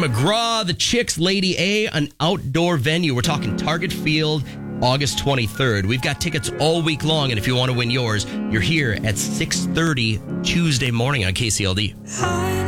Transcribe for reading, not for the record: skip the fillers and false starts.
McGraw, the Chicks, Lady A, an outdoor venue. We're talking Target Field, August 23rd. We've got tickets all week long, and if you want to win yours, you're here at 6:30 Tuesday morning on KCLD.